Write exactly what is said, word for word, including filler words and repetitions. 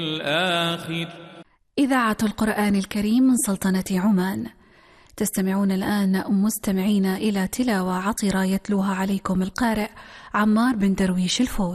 الآخر. إذاعة القرآن الكريم من سلطنة عمان. تستمعون الآن مستمعين إلى تلاوة عطرة يتلوها عليكم القارئ عمار بن درويش الفول.